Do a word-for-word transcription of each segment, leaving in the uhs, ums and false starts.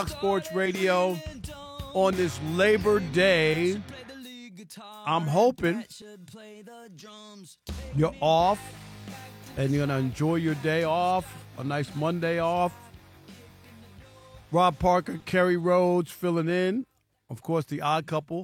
Fox Sports Radio on this Labor Day. I'm hoping you're off and you're going to enjoy your day off, a nice Monday off. Rob Parker, Kerry Rhodes filling in. Of course, the Odd Couple.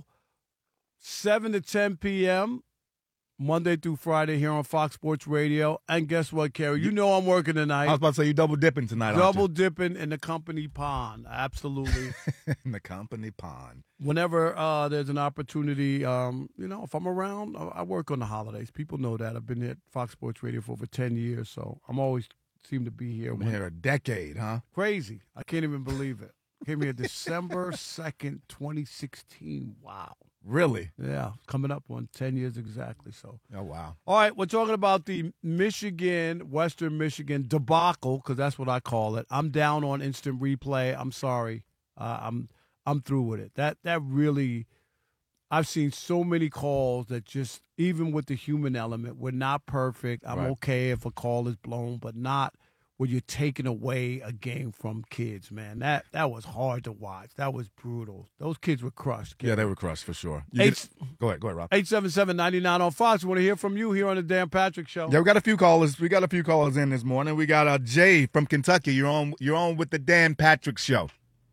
seven to ten p.m. Monday through Friday here on Fox Sports Radio. And guess what, Kerry? You know I'm working tonight. I was about to say you double dipping tonight, aren't Double you? dipping in the company pond. Absolutely. In the company pond. Whenever uh, there's an opportunity, um, you know, if I'm around, I I work on the holidays. People know that. I've been at Fox Sports Radio for over ten years, so I'm always seem to be here. Been here a decade, huh? Crazy. I can't even believe it. Came here December second, twenty sixteen. Wow. Really? Yeah, coming up on ten years exactly. So. Oh, wow. All right, we're talking about the Michigan, Western Michigan debacle, because that's what I call it. I'm down on instant replay. I'm sorry. Uh, I'm I'm through with it. That that really, I've seen so many calls that just, even with the human element, we're not perfect. I'm Right. okay if a call is blown, but not where you're taking away a game from kids, man. That that was hard to watch. That was brutal. Those kids were crushed. Yeah, they were crushed for sure. You Eight, get- go ahead, go ahead, Rob. eight seven seven, nine nine on Fox. We want to hear from you here on the Dan Patrick Show. Yeah, we got a few callers. We got a few callers in this morning. We got uh, Jay from Kentucky. You're on. You're on with the Dan Patrick Show.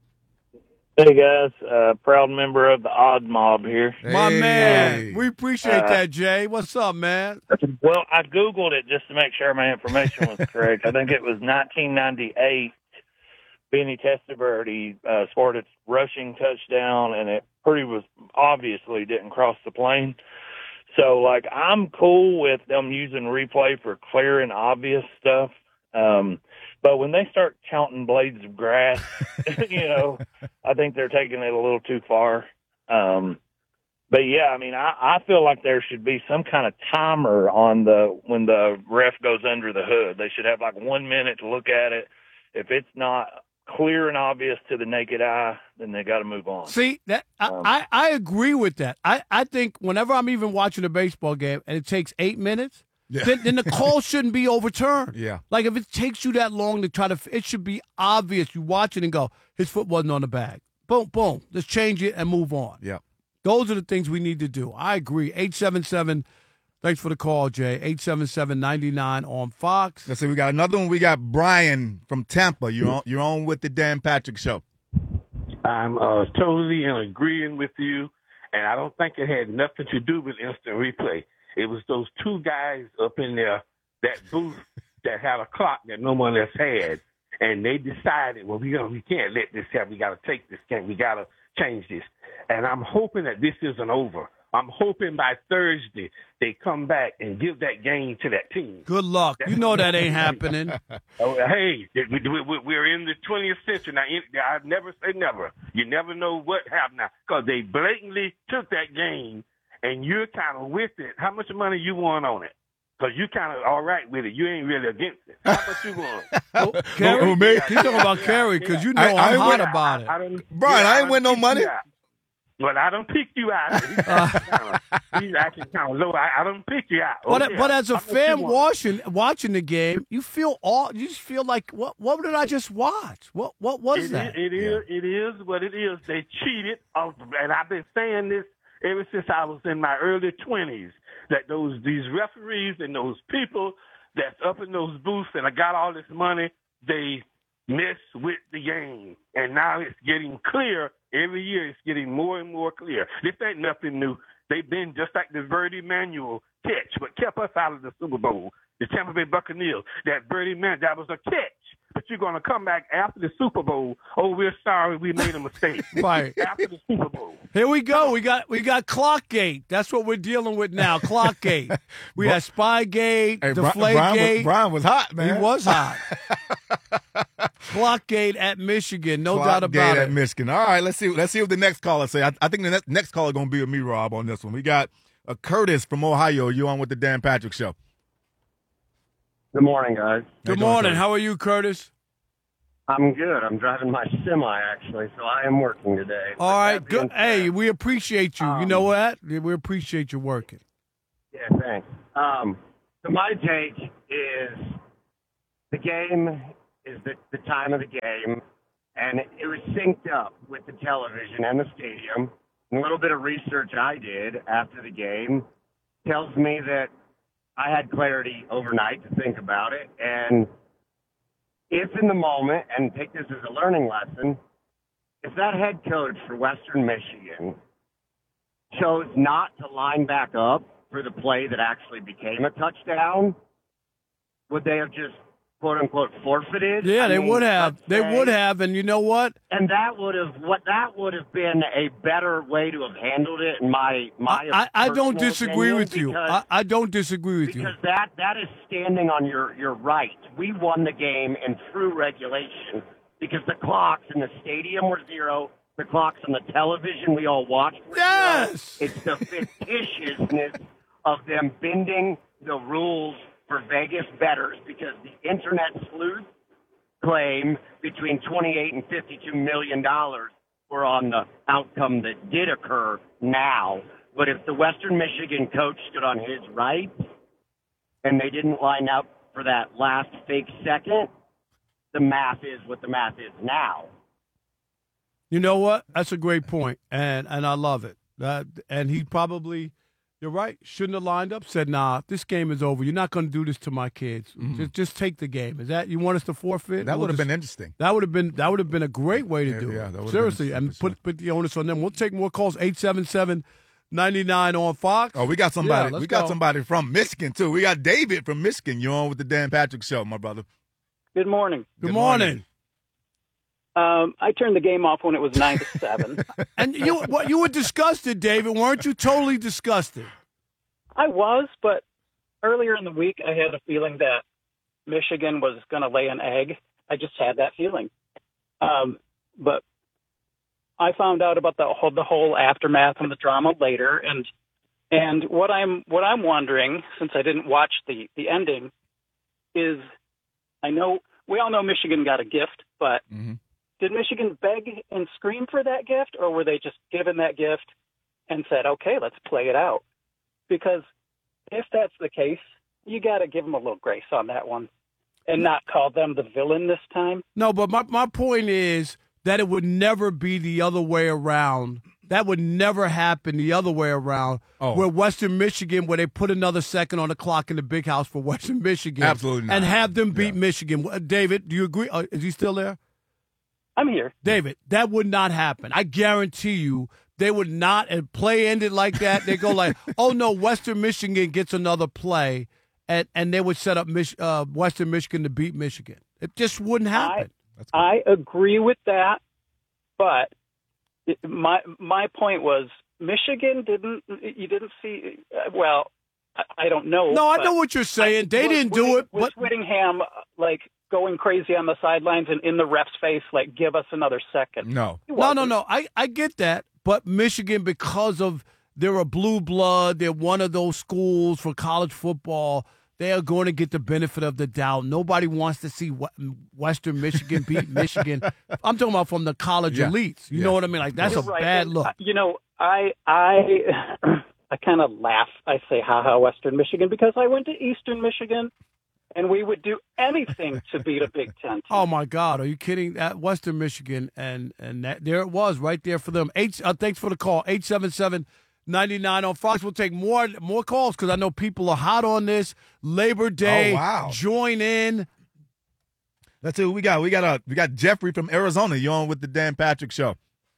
Hey guys, uh, proud member of the Odd Mob here. My Hey. man, we appreciate Uh, that, Jay. What's up, man? Well, I Googled it just to make sure my information was correct. I think it was nineteen ninety-eight. Benny Testaverde uh, scored its rushing touchdown, and it pretty was obviously didn't cross the plane. So, like, I'm cool with them using replay for clear and obvious stuff. Um, but when they start counting blades of grass, you know, I think they're taking it a little too far. Um, but yeah, I mean, I, I feel like there should be some kind of timer on the when the ref goes under the hood. They should have like one minute to look at it. If it's not clear and obvious to the naked eye, then they got to move on. See, that I, Um, I, I agree with that. I, I think whenever I'm even watching a baseball game and it takes eight minutes, Yeah. then, then the call shouldn't be overturned. Yeah. Like if it takes you that long to try to, it should be obvious. You watch it and go, his foot wasn't on the bag. Boom, boom. Let's change it and move on. Yeah. Those are the things we need to do. I agree. eight seven seven, thanks for the call, Jay. eight seven seven, nine nine on Fox. Let's see. We got another one. We got Brian from Tampa. You're on. You're on with the Dan Patrick Show. I'm uh, totally in agreeing with you, and I don't think it had nothing to do with instant replay. It was those two guys up in there, that booth that had a clock that no one else had, and they decided, well, we gonna, we can't let this happen. We got to take this game. We got to change this. And I'm hoping that this isn't over. I'm hoping by Thursday they come back and give that game to that team. Good luck. You know that ain't happening. Oh, hey, we- we- we're in the twentieth century now. I never say never. You never know what happened now because they blatantly took that game, and you're kind of with it. How much money you want on it? Because you kind of all right with it. You ain't really against it. How much you want? Oh, Kerry, Who, me? you talking about Kerry because you know I- I, I am hot went- about it. I, I don't, Brian, I ain't don't win no pick money. you out. But I don't pick you out. He's, kinda, he's acting kind of low. I, I don't pick you out. But, Oh, yeah. but as a How much you fan want? watching watching the game, you feel all you just feel like what what did I just watch? What what was It that? is, it is. It is what it is. They cheated, off, and I've been saying this ever since I was in my early twenties. That those these referees and those people that's up in those booths and I got all this money, they mess with the game, and now it's getting clear. Every year, it's getting more and more clear. This ain't nothing new. They've been just like the Verdi Manuel catch, but kept us out of the Super Bowl. The Tampa Bay Buccaneers, that Verdi Man, that was a catch. But you're going to come back after the Super Bowl. Oh, we're sorry, we made a mistake. Right. After the Super Bowl. Here we go. We got we got Clockgate. That's what we're dealing with now. Clockgate. We had Spygate, Hey, Bri- Deflategate. Brian, was, Brian was hot, man. He was hot. Clockgate at Michigan, no Clock doubt gate about at it. Michigan. All right, let's see. Let's see what the next caller say. I, I think the next, next caller going to be with me, Rob, on this one. We got uh, Curtis from Ohio. You on with the Dan Patrick Show? Good morning, guys. Good doing, morning. Curtis? How are you, Curtis? I'm good. I'm driving my semi, actually, so I am working today. All But right, that being good. Hey, said- we appreciate you. you Um, know what? We appreciate you working. Yeah, thanks. Um, so my take is the game is the, the time of the game. and it was synced up with the television and the stadium. And a little bit of research I did after the game tells me that I had clarity overnight to think about it. And if in the moment, and take this as a learning lesson, if that head coach for Western Michigan chose not to line back up for the play that actually became a touchdown, would they have just quote unquote forfeited? Yeah, I they mean, would have. let's They say- would have, and you know what? And that would have what that would have been a better way to have handled it. In my my, I, I don't personal disagree opinion, with you. because- I, I don't disagree with you. Because that that is standing on your, your right. We won the game in true regulation because the clocks in the stadium were zero. The clocks on the television we all watched were Yes! zero. It's the fictitiousness of them bending the rules for Vegas bettors because the internet sleuth claim between twenty-eight and fifty-two million dollars were on the outcome that did occur now. But if the Western Michigan coach stood on his right and they didn't line up for that last fake second, the math is what the math is now. You know what? That's a great point, and and I love it. That and he probably, you're right, shouldn't have lined up. Said, "Nah, this game is over. You're not going to do this to my kids. Mm-hmm. Just just take the game." Is that you want us to forfeit? That We'll would have just- been interesting. That would have been that would have been a great way to Yeah, do yeah, it. that would have Seriously, been and super put put the onus on them. We'll take more calls. eight seven seven, nine nine on Fox. Oh, we got somebody. Yeah, let's we got go. somebody from Michigan too. We got David from Michigan. You're on with the Dan Patrick Show, my brother. Good morning. Good, Good morning. morning. Um, I turned the game off when it was nine to seven. And you what you were disgusted, David? Weren't you totally disgusted? I was, but earlier in the week, I had a feeling that Michigan was going to lay an egg. I just had that feeling. Um, but I found out about the whole, the whole aftermath and the drama later, and and what I'm what I'm wondering, since I didn't watch the the ending, is I know we all know Michigan got a gift, but Mm-hmm. did Michigan beg and scream for that gift, or were they just given that gift and said, "Okay, let's play it out"? Because if that's the case, you got to give them a little grace on that one, and not call them the villain this time. No, but my, my point is that it would never be the other way around. That would never happen the other way around. Oh. Where Western Michigan, where they put another second on the clock in the big house for Western Michigan. Absolutely not. And have them beat Yeah. Michigan. Uh, David, do you agree? Uh, is he still there? I'm here. David, that would not happen. I guarantee you they would not. And play ended like that. They go like, oh, no, Western Michigan gets another play. And, and they would set up Mich- uh, Western Michigan to beat Michigan. It just wouldn't happen. That's good. I agree with that, but it, my my point was Michigan didn't. You didn't see. Uh, well, I, I don't know. no, I but know what you're saying. They was didn't do Whitting- it. Was But Whittingham uh, like going crazy on the sidelines and in the ref's face, like, give us another second? No. He No, no, wasn't. no. I, I get that. But Michigan, because of they're a blue blood, they're one of those schools for college football, they are going to get the benefit of the doubt. Nobody wants to see Wh- Western Michigan beat Michigan. I'm talking about from the college Yeah. elites. You Yeah. know what I mean? Like, that's You're a right. bad And, look. uh, You know, I I I kind of laugh. I say, "Ha ha, Western Michigan," because I went to Eastern Michigan, and we would do anything to beat a Big Ten team. Oh my God! Are you kidding? At Western Michigan, and and that, there it was right there for them. Eight. Uh, thanks for the call. Eight seven seven. ninety-nine on Fox. We'll take more more calls because I know people are hot on this. Labor Day. Oh, wow. Join in. That's who we got. We got uh, we got Jeffrey from Arizona. You're on with the Dan Patrick Show.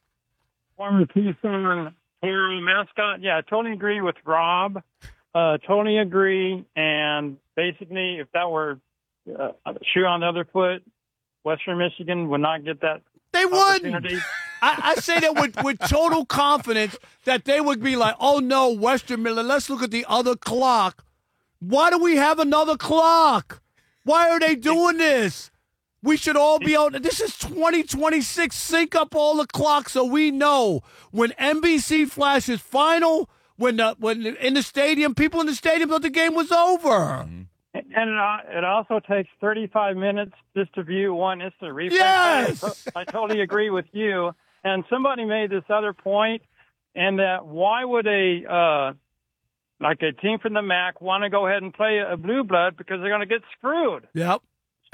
Former Tucson Hero mascot. Yeah, I totally agree with Rob. Uh, totally agree. And basically, if that were uh, a shoe on the other foot, Western Michigan would not get that They wouldn't. opportunity. I, I say that with, with total confidence that they would be like, oh no, Western Miller, let's look at the other clock. Why do we have another clock? Why are they doing this? We should all be out. This is twenty twenty-six. Sync up all the clocks so we know when N B C flashes final, when the, when in the stadium, people in the stadium thought the game was over. And it, uh, it also takes thirty-five minutes just to view one instant replay. Yes! I, to- I totally agree with you. And somebody made this other point, and that why would a uh, like a team from the M A C want to go ahead and play a blue blood because they're going to get screwed. Yep.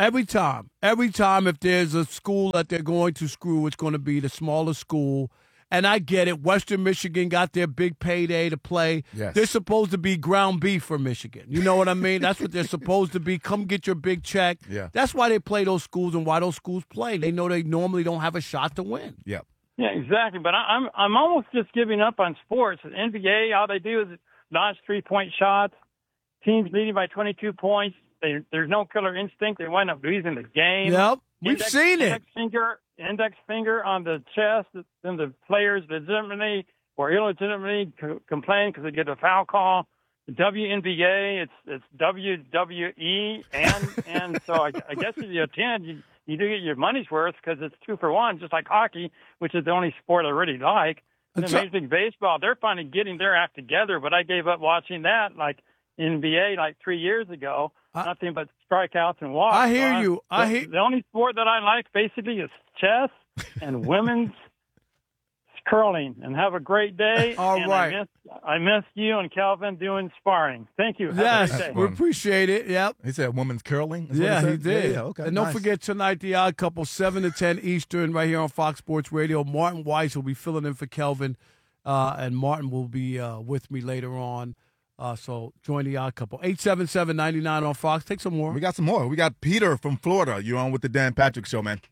Every time. Every time if there's a school that they're going to screw, it's going to be the smaller school. And I get it. Western Michigan got their big payday to play. Yes. They're supposed to be ground beef for Michigan. You know what I mean? That's what they're supposed to be. Come get your big check. Yeah. That's why they play those schools and why those schools play. They know they normally don't have a shot to win. Yeah. Yeah, exactly. But I, I'm I'm almost just giving up on sports. N B A, all they do is launch three-point shots. Teams leading by twenty-two points. They, there's no killer instinct. They wind up losing the game. Yep. We've Index, seen it. Index finger, index finger on the chest, then the players legitimately or illegitimately co- complain because they get a foul call. The W N B A, it's it's W W E, and and so I, I guess if you attend, you, you do get your money's worth because it's two for one, just like hockey, which is the only sport I really like. And then Major League Baseball, they're finally getting their act together, but I gave up watching that like N B A like three years ago. I, Nothing but strikeouts and walks. I hear so you. I hear. The only sport that I like basically is chess and women's curling. And have a great day. All and right. I miss, I miss you and Calvin doing sparring. Thank you. Have Yes, a great day. we appreciate it. Yep. He said women's curling. Is what Yeah, he, he said? did. Yeah, yeah, okay. And don't nice. forget tonight, The Odd Couple, seven to ten Eastern, right here on Fox Sports Radio. Martin Weiss will be filling in for Kelvin, uh, and Martin will be uh, with me later on. Uh, so join The Odd Couple. eight seven seven, nine nine on Fox. Take some more. We got some more. We got Peter from Florida. You're on with the Dan Patrick Show, man.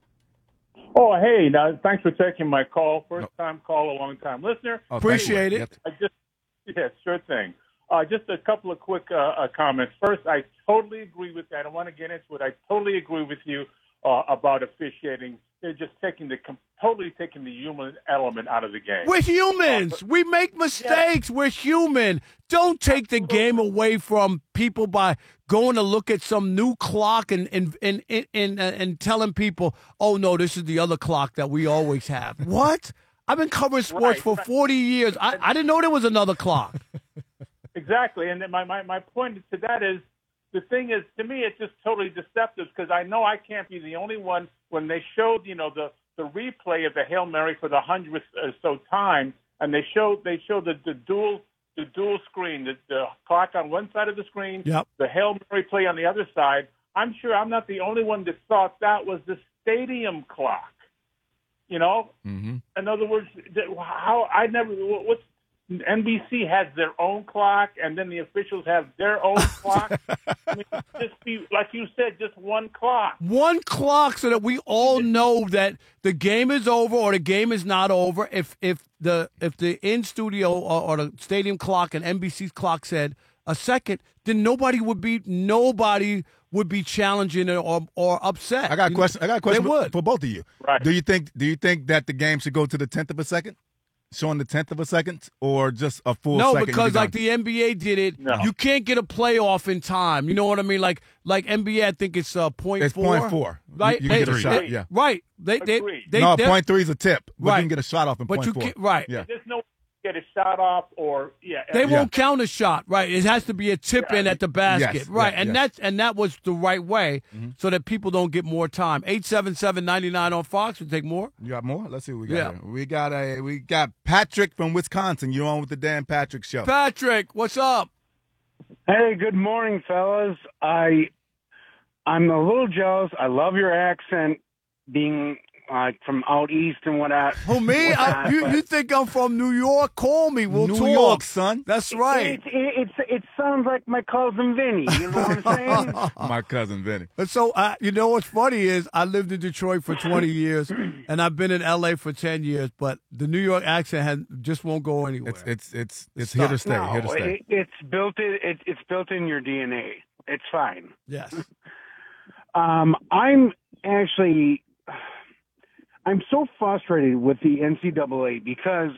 Oh, hey, now, thanks for taking my call. First time call, a long time listener. Oh, Appreciate thank you. it. I just, yeah, sure thing. Uh, just a couple of quick uh, uh, comments. First, I totally agree with you. I don't want to get into it. I totally agree with you uh, about officiating. They're just taking the totally taking the human element out of the game. We're humans. We make mistakes. Yeah. We're human. Don't take the game away from people by going to look at some new clock and and and and, and, and telling people, oh, no, this is the other clock that we always have. What? I've been covering sports right, for right. forty years. I, I didn't know there was another clock. Exactly. And my, my, my point to that is, the thing is, to me, it's just totally deceptive because I know I can't be the only one. When they showed, you know, the, the replay of the Hail Mary for the hundredth or so time, and they showed they showed the, the dual the dual screen, the, the clock on one side of the screen, yep. the Hail Mary play on the other side. I'm sure I'm not the only one that thought that was the stadium clock. You know, mm-hmm. in other words, how I never what's N B C has their own clock, and then the officials have their own clock. I mean, just be like you said, just one clock. One clock, so that we all know that the game is over or the game is not over. If if the if the in studio or, or the stadium clock and N B C's clock said a second, then nobody would be nobody would be challenging it or or upset. I got a question. I got a question they for, would. for both of you. Right. Do you think Do you think that the game should go to the tenth of a second? Showing the tenth of a second, or just a full no, second? because like the N B A did it, No. you can't get a playoff in time. You know what I mean? Like like N B A, I think it's uh, point it's four. point four. Right? You, you can They- get a shot. they- Yeah. Right. They they, Agreed. they no, they're- point three is a tip. But Right. you can get a shot off in But point you four. can't, right. Yeah. There's no get a shot off or yeah. They Yeah. won't count a shot, right? It has to be a tip in at the basket, Yes, right? yeah, and yes. that's and that was the right way, Mhm. so that people don't get more time. Eight seven seven ninety nine on Fox. We take more. You got more? Let's see what we got Yeah. here. We got a we got Patrick from Wisconsin. You're on with the Dan Patrick Show. Patrick, what's up? Hey, good morning, fellas. I I'm a little jealous. I love your accent, being uh, from out east and whatnot. Who me? I, you you think I'm from New York? Call me. We'll New talk. York, son. That's right. It, it, it's it sounds like my cousin Vinny. You know what I'm saying? My cousin Vinny. And so, uh, you know what's funny is I lived in Detroit for twenty years, and I've been in L A for ten years, but the New York accent has, just won't go anywhere. It's it's it's it's It's here to tough. stay. No, here to stay. it, it's built in. It, it's built in your D N A. It's fine. Yes. Um, I'm actually, I'm so frustrated with the N C double A because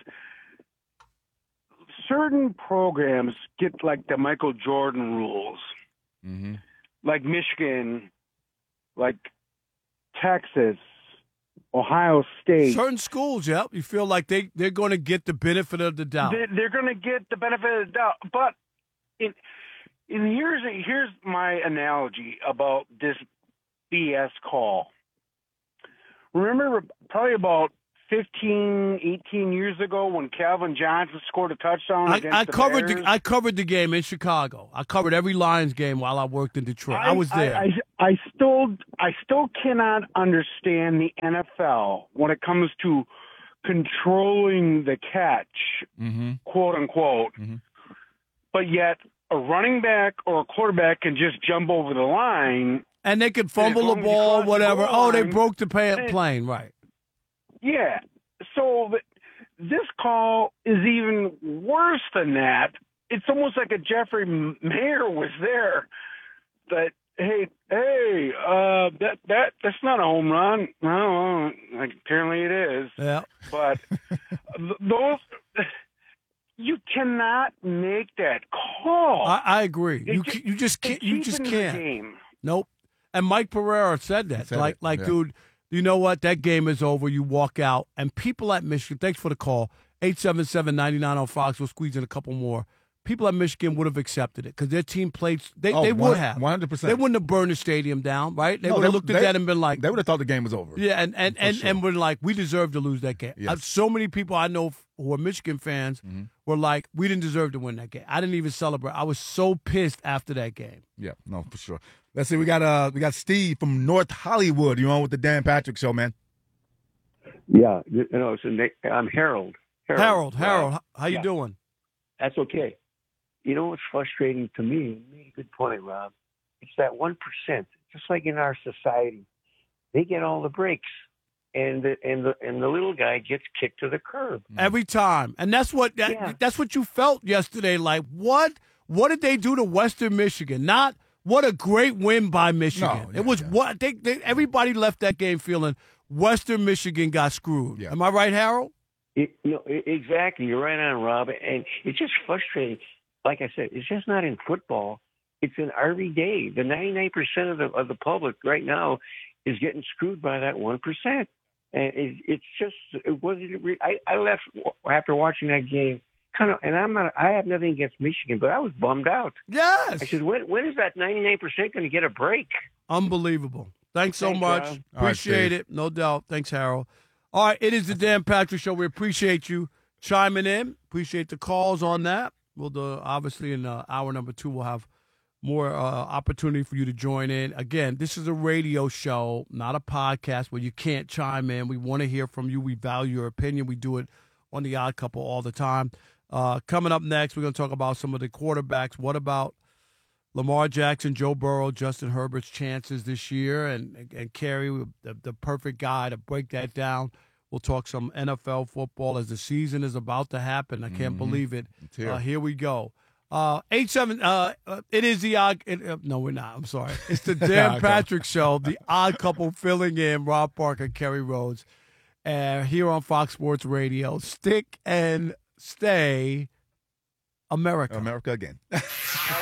certain programs get like the Michael Jordan rules, Mm-hmm. like Michigan, like Texas, Ohio State. Certain schools, yeah, you feel like they, they're going to get the benefit of the doubt. They're, they're going to get the benefit of the doubt. But in, in here's here's my analogy about this B S call. Remember, probably about fifteen, eighteen years ago when Calvin Johnson scored a touchdown I, against I the covered Bears? the I covered the game in Chicago. I covered every Lions game while I worked in Detroit. I, I was there. I, I, I still I still cannot understand the N F L when it comes to controlling the catch, mm-hmm. quote unquote. Mm-hmm. But yet a running back or a quarterback can just jump over the line. And they could fumble the ball, whatever. Oh, they broke the pay- plane, right. Yeah. So this call is even worse than that. It's almost like a Jeffrey Mayer was there. That hey, hey, uh, that that that's not a home run. No, like, apparently it is. Yeah. But th- those. You cannot make that call. I, I agree. It You just, you just can't. You just can't. Game. Nope. And Mike Pereira said that. He said like, it, like, yeah. dude, you know what? That game is over. You walk out, and people at Michigan. Thanks for the call. eight seven seven, nine nine on Fox. We'll squeeze in a couple more. People at Michigan would have accepted it because their team played. They Oh, they would have one hundred percent. They wouldn't have burned the stadium down, right? They No, would have they- looked at they- that and been like, They would have thought the game was over. yeah, and and and, sure. and we're like, we deserve to lose that game. Yes. Uh, so many people I know f- who are Michigan fans Mhm. were like, we didn't deserve to win that game. I didn't even celebrate. I was so pissed after that game. Yeah, no, for sure. Let's see. We got uh, we got Steve from North Hollywood. You on with the Dan Patrick Show, man? Yeah, you know, so Nick, I'm Harold. Harold, Harold, Uh, h- how you yeah. doing? That's okay. You know what's frustrating to me? You made a good point, Rob. It's that one percent. Just like in our society, they get all the breaks, and the and the and the little guy gets kicked to the curb. Every time, and that's what that, Yeah. that's what you felt yesterday. Like, what what did they do to Western Michigan? Not what a great win by Michigan. No, it was yeah. what they, they everybody left that game feeling Western Michigan got screwed. Yeah. Am I right, Harold? It, you know, e- exactly. You're right on, Rob. And it's just frustrating. Like I said, it's just not in football. It's in every day. The ninety-nine percent of the of the public right now is getting screwed by that one percent. And it, it's just it wasn't. Re- I, I left after watching that game, kind of. And I'm not. I have nothing against Michigan, but I was bummed out. Yes. I said, when when is that ninety-nine percent going to get a break? Unbelievable. Thanks so Thanks, much. Rob. All right, Appreciate Steve. it. No doubt. Thanks, Harold. All right, it is the Dan Patrick Show. We appreciate you chiming in. Appreciate the calls on that. We'll do, obviously in uh, hour number two, we'll have more uh, opportunity for you to join in. Again, this is a radio show, not a podcast where you can't chime in. We want to hear from you. We value your opinion. We do it on The Odd Couple all the time. Uh, coming up next, we're going to talk about some of the quarterbacks. What about Lamar Jackson, Joe Burrow, Justin Herbert's chances this year, and and, and Kerry, the, the perfect guy to break that down. We'll talk some N F L football as the season is about to happen. I can't Mhm. believe it. It's here. Uh, here we go. Uh, eight seven. Uh, uh, it is the odd. It, uh, no, we're not. I'm sorry. It's the Dan Patrick Show. The Odd Couple filling in Rob Parker, Kerry Rhodes, uh, here on Fox Sports Radio. Stick and stay, America. America again.